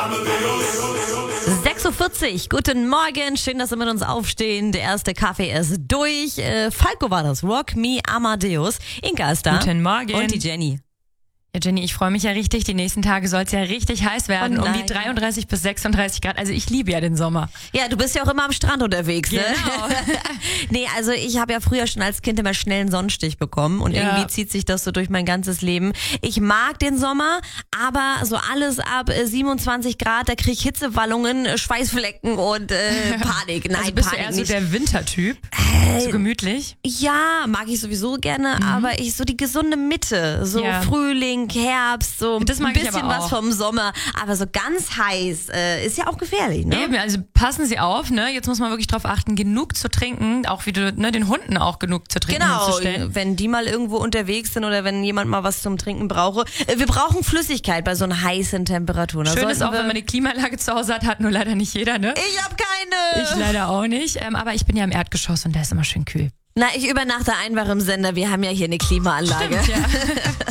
6:40 Uhr, guten Morgen, schön, dass Sie mit uns aufstehen. Der erste Kaffee ist durch. Falco war das, Rock Me Amadeus. Inka ist da. Guten Morgen. Und die Jenny. Ja, Jenny, ich freue mich ja richtig. Die nächsten Tage soll es ja richtig heiß werden. Oh um nein. die 33 bis 36 Grad. Also ich liebe ja den Sommer. Ja, du bist ja auch immer am Strand unterwegs, ne? Genau. Nee, also ich habe ja früher schon als Kind immer schnell einen Sonnenstich bekommen und Ja. irgendwie zieht sich das so durch mein ganzes Leben. Ich mag den Sommer, aber so alles ab 27 Grad, da krieg ich Hitzewallungen, Schweißflecken und Panik. Nein, Also bist du Panik eher so nicht. der Wintertyp? So gemütlich? Ja, mag ich sowieso gerne, aber ich so die gesunde Mitte, so Ja. Frühling, Herbst, so Das mag ein ich bisschen aber was auch. vom Sommer, aber so ganz heiß ist ja auch gefährlich, ne? Eben, also passen Sie auf, ne? Jetzt muss man wirklich drauf achten, genug zu trinken, auch wie du, ne, den Hunden auch genug zu trinken Genau, hinzustellen. wenn die mal irgendwo unterwegs sind oder wenn jemand mal was zum Trinken brauche. Wir brauchen Flüssigkeit bei so heißen Temperaturen. Da Schön ist sollten auch, wir- wenn man eine Klimaanlage zu Hause hat nur leider nicht jeder, ne? Ich hab keine! Ich leider auch nicht, aber ich bin ja im Erdgeschoss und da ist immer schön kühl. Na, ich übernachte einfach im Sender. Wir haben ja hier eine Klimaanlage. Stimmt, ja.